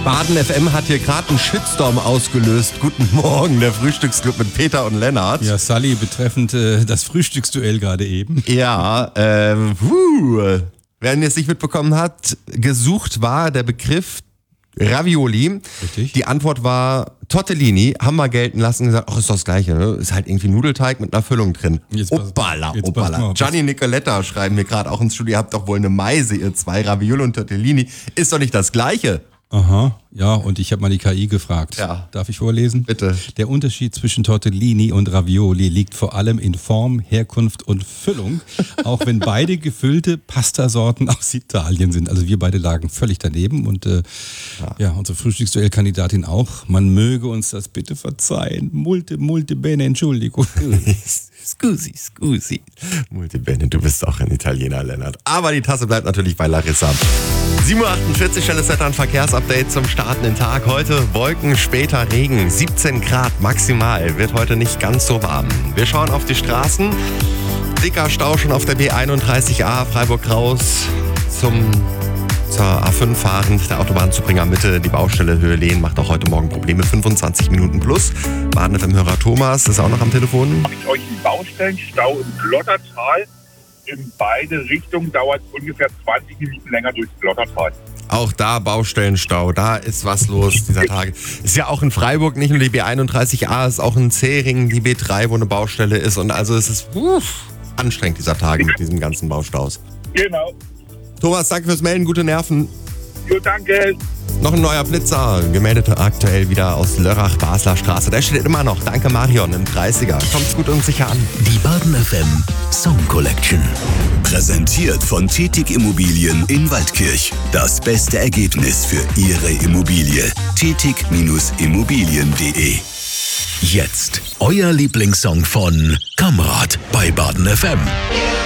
Baden FM hat hier gerade einen Shitstorm ausgelöst. Guten Morgen, der Frühstücksclub mit Peter und Lennart. Ja, Sally, betreffend das Frühstücksduell gerade eben. Ja, wer es nicht mitbekommen hat, gesucht war der Begriff Ravioli. Richtig. Die Antwort war Tortellini, haben wir gelten lassen, gesagt, ach, ist doch das Gleiche, ne? Ist halt irgendwie Nudelteig mit einer Füllung drin. Oppala. Gianni Nicoletta schreiben mir gerade auch ins Studio, ihr habt doch wohl eine Meise, ihr zwei, Ravioli und Tortellini. Ist doch nicht das Gleiche. Aha, ja, und ich habe mal die KI gefragt. Ja. Darf ich vorlesen? Bitte. Der Unterschied zwischen Tortellini und Ravioli liegt vor allem in Form, Herkunft und Füllung, auch wenn beide gefüllte Pastasorten aus Italien sind. Also wir beide lagen völlig daneben und unsere Frühstücksduell-Kandidatin auch. Man möge uns das bitte verzeihen. Multe bene, Entschuldigung. Scusi. Multe bene, du bist auch ein Italiener, Lennart. Aber die Tasse bleibt natürlich bei Larissa. 7.48 Uhr, schnelles Wetter- und Verkehrsupdate zum startenden Tag. Heute Wolken, später Regen, 17 Grad maximal, wird heute nicht ganz so warm. Wir schauen auf die Straßen. Dicker Stau schon auf der B31A, Freiburg raus zur A5 fahrend, der Autobahnzubringer Mitte, die Baustelle Höhe Lehn macht auch heute Morgen Probleme, 25 Minuten plus. Baden FM-Hörer Thomas ist auch noch am Telefon. Habe ich euch einen Baustellenstau im Glottertal. In beide Richtungen dauert es ungefähr 20 Minuten länger durchs Glottertal. Auch da Baustellenstau, da ist was los dieser Tage. Ist ja auch in Freiburg nicht nur die B31A, ist auch in Zähringen die B3, wo eine Baustelle ist. Und also es ist anstrengend dieser Tage mit diesen ganzen Baustaus. Genau. Thomas, danke fürs Melden, gute Nerven. Jo, danke. Noch ein neuer Blitzer, gemeldet aktuell wieder aus Lörrach, Basler Straße. Der steht immer noch. Danke Marion im 30er. Kommt's gut und sicher an. Die Baden FM Song Collection. Präsentiert von Tetig Immobilien in Waldkirch. Das beste Ergebnis für Ihre Immobilie. tetig-immobilien.de. Jetzt euer Lieblingssong von Kamrat bei Baden FM.